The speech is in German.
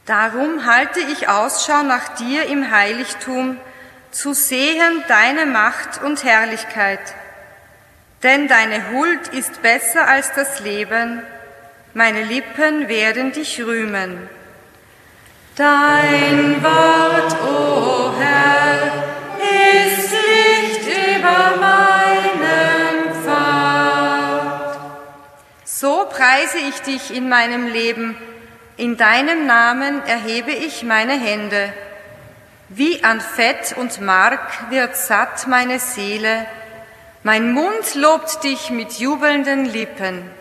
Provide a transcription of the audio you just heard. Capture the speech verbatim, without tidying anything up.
Darum halte ich Ausschau nach dir im Heiligtum, zu sehen deine Macht und Herrlichkeit. Denn deine Huld ist besser als das Leben, meine Lippen werden dich rühmen. Dein Wort, o Herr, ist Licht über meinem Pfad. So preise ich dich in meinem Leben, in deinem Namen erhebe ich meine Hände. Wie an Fett und Mark wird satt meine Seele, mein Mund lobt dich mit jubelnden Lippen.